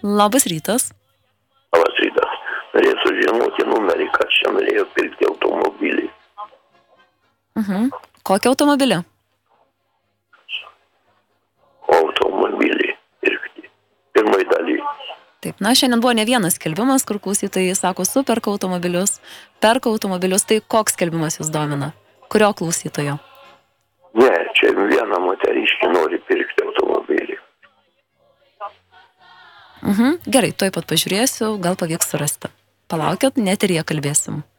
Labas rytas. Labas rytas. Norėjau sužinoti numerį, kad čia norėjau pirkti automobilį. Kokį automobilį? Automobilį pirkti. Pirmai daly. Taip, šiandien buvo ne vienas skelbimas, kur klausytojai sako, superka automobilius, perka automobilius. Tai koks skelbimas jūs domina? Kurio klausytojo? Ne, čia viena moteriškė nori pirkti automobilį. Gerai, tuoj pat pažiūrėsiu, gal pavyks surasti. Palaukit, net ir jie kalbėsim.